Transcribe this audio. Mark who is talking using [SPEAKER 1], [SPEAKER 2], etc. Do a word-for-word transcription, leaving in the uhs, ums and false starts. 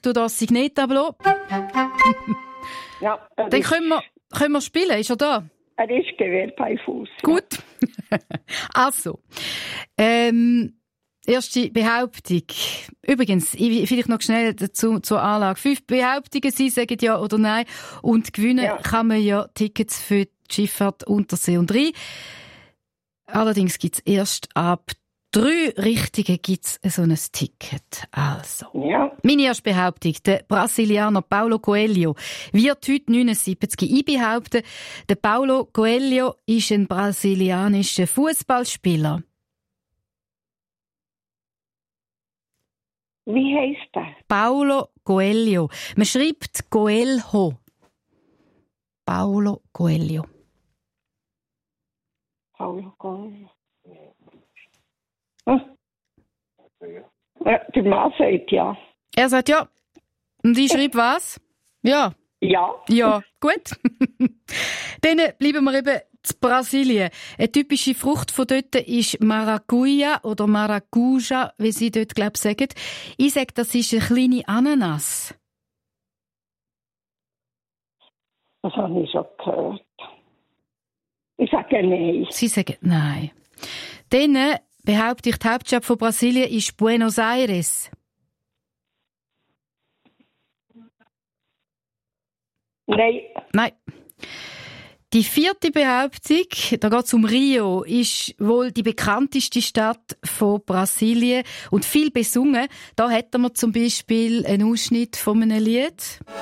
[SPEAKER 1] tue das Signet-Tableau.
[SPEAKER 2] Ja,
[SPEAKER 1] Dann können wir, können wir spielen. Ist er da?
[SPEAKER 2] Er ist gewählt bei Fuß.
[SPEAKER 1] Gut. Also, ähm, erste Behauptung. Übrigens, ich, vielleicht noch schnell dazu, zur Anlage. Fünf Behauptungen, Sie sagen ja oder nein. Und gewinnen
[SPEAKER 2] Ja.
[SPEAKER 1] kann man ja Tickets für die Schifffahrt Untersee und Rhein. Allerdings gibt's erst ab drei Richtigen gibt's so ein Ticket. Also.
[SPEAKER 2] Ja.
[SPEAKER 1] Meine erste Behauptung. Der Brasilianer Paulo Coelho wird heute neunundsiebzig. Ich behaupte, der Paulo Coelho ist ein brasilianischer Fußballspieler.
[SPEAKER 2] Wie heisst er?
[SPEAKER 1] Paulo Coelho. Man schreibt Coelho. Paulo Coelho.
[SPEAKER 2] Paulo Coelho. Hm? Ja, der Mann sagt ja.
[SPEAKER 1] Er sagt ja. Und ich schreibe was? Ja.
[SPEAKER 2] Ja.
[SPEAKER 1] Ja, gut. Dann bleiben wir eben in Brasilien. Eine typische Frucht von dort ist Maracuja oder Maracuja, wie sie dort, glaube ich, sagen. Ich sage, das ist eine kleine Ananas.
[SPEAKER 2] Das habe ich schon gehört. Ich sage nein.
[SPEAKER 1] Sie sagen nein. Dann behaupte ich, die Hauptstadt von Brasilien ist Buenos Aires.
[SPEAKER 2] Nein.
[SPEAKER 1] Nein. Die vierte Behauptung, da geht es um Rio, ist wohl die bekannteste Stadt von Brasilien und viel besungen. Da hätten wir zum Beispiel einen Ausschnitt von einem Lied.